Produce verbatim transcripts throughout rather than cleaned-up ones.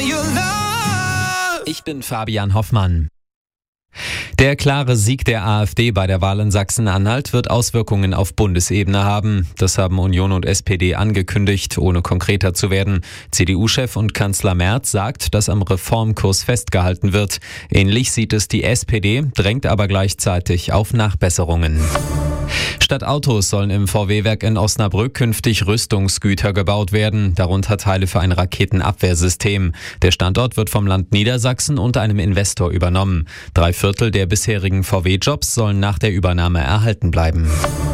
your love. Ich bin Fabian Hoffmann. Der klare Sieg der AfD bei der Wahl in Sachsen-Anhalt wird Auswirkungen auf Bundesebene haben. Das haben Union und S P D angekündigt, ohne konkreter zu werden. C D U-Chef und Kanzler Merz sagt, dass am Reformkurs festgehalten wird. Ähnlich sieht es die S P D, drängt aber gleichzeitig auf Nachbesserungen. Statt Autos sollen im V W-Werk in Osnabrück künftig Rüstungsgüter gebaut werden, darunter Teile für ein Raketenabwehrsystem. Der Standort wird vom Land Niedersachsen und einem Investor übernommen. Drei Viertel der bisherigen V W-Jobs sollen nach der Übernahme erhalten bleiben.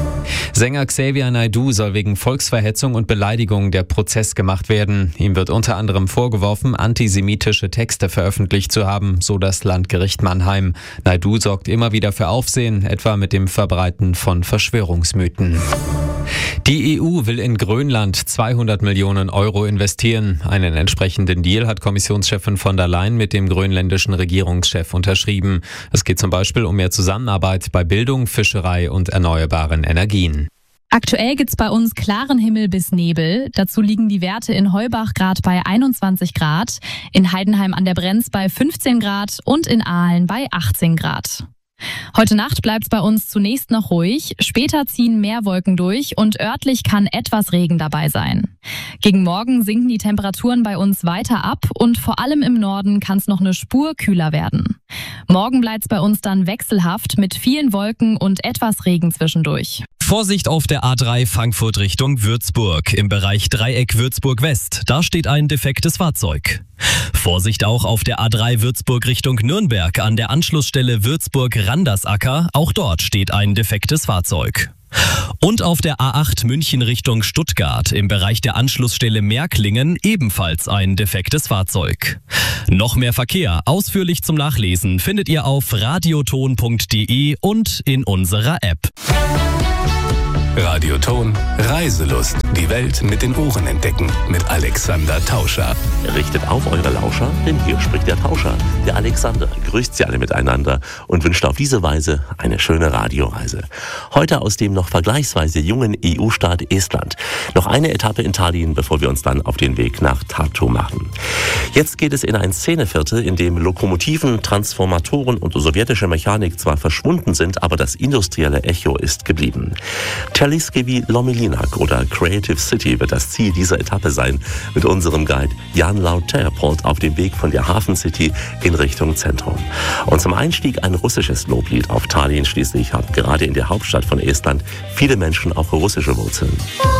Sänger Xavier Naidoo soll wegen Volksverhetzung und Beleidigung der Prozess gemacht werden. Ihm wird unter anderem vorgeworfen, antisemitische Texte veröffentlicht zu haben, so das Landgericht Mannheim. Naidoo sorgt immer wieder für Aufsehen, etwa mit dem Verbreiten von Verschwörungsmythen. Die E U will in Grönland zweihundert Millionen Euro investieren. Einen entsprechenden Deal hat Kommissionschefin von der Leyen mit dem grönländischen Regierungschef unterschrieben. Es geht zum Beispiel um mehr Zusammenarbeit bei Bildung, Fischerei und erneuerbaren Energien. Aktuell gibt's bei uns klaren Himmel bis Nebel. Dazu liegen die Werte in Heubach gerade bei einundzwanzig Grad, in Heidenheim an der Brenz bei fünfzehn Grad und in Aalen bei achtzehn Grad. Heute Nacht bleibt es bei uns zunächst noch ruhig, später ziehen mehr Wolken durch und örtlich kann etwas Regen dabei sein. Gegen Morgen sinken die Temperaturen bei uns weiter ab und vor allem im Norden kann es noch eine Spur kühler werden. Morgen bleibt es bei uns dann wechselhaft mit vielen Wolken und etwas Regen zwischendurch. Vorsicht auf der A drei Frankfurt Richtung Würzburg im Bereich Dreieck Würzburg West. Da steht ein defektes Fahrzeug. Vorsicht auch auf der A drei Würzburg Richtung Nürnberg an der Anschlussstelle Würzburg-Randersacker. Auch dort steht ein defektes Fahrzeug. Und auf der A acht München Richtung Stuttgart im Bereich der Anschlussstelle Märklingen ebenfalls ein defektes Fahrzeug. Noch mehr Verkehr ausführlich zum Nachlesen findet ihr auf radioton punkt de und in unserer App. Radioton Reiselust. Die Welt mit den Ohren entdecken. Mit Alexander Tauscher. Richtet auf eure Lauscher, denn hier spricht der Tauscher. Der Alexander grüßt sie alle miteinander und wünscht auf diese Weise eine schöne Radioreise. Heute aus dem noch vergleichsweise jungen E U-Staat Estland. Noch eine Etappe in Tallinn, bevor wir uns dann auf den Weg nach Tartu machen. Jetzt geht es in ein Szeneviertel, in dem Lokomotiven, Transformatoren und sowjetische Mechanik zwar verschwunden sind, aber das industrielle Echo ist geblieben. Telliskivi Lomilinak oder Creative City wird das Ziel dieser Etappe sein, mit unserem Guide Jan Lauterpold auf dem Weg von der Hafen City in Richtung Zentrum. Und zum Einstieg ein russisches Loblied auf Tallinn. Schließlich haben gerade in der Hauptstadt von Estland viele Menschen auch russische Wurzeln.